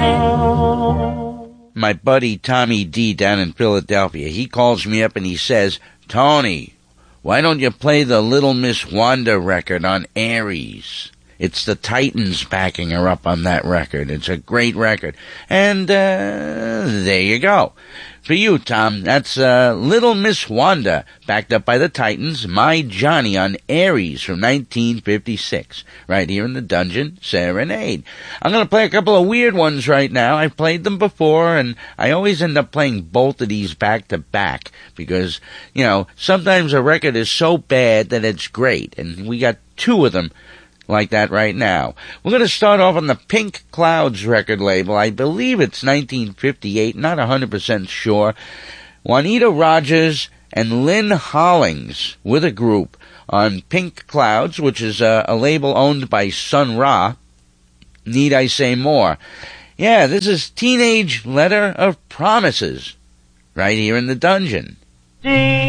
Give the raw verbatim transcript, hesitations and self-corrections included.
My buddy Tommy D down in Philadelphia, he calls me up and he says, Tony, why don't you play the Little Miss Wanda record on Aries? It's the Titans backing her up on that record. It's a great record. And, uh, there you go. For you, Tom, that's, uh, Little Miss Wanda, backed up by the Titans, My Johnny on Aries from nineteen fifty-six. Right here in the Dungeon Serenade. I'm gonna play a couple of weird ones right now. I've played them before, and I always end up playing both of these back to back, because, you know, sometimes a record is so bad that it's great, and we got two of them like that right now. We're going to start off on the Pink Clouds record label. I believe it's nineteen fifty-eight, not one hundred percent sure. Juanita Rogers and Lynn Hollings with a group on Pink Clouds, which is a, a label owned by Sun Ra. Need I say more? Yeah, this is Teenage Letter of Promises, right here in the Dungeon.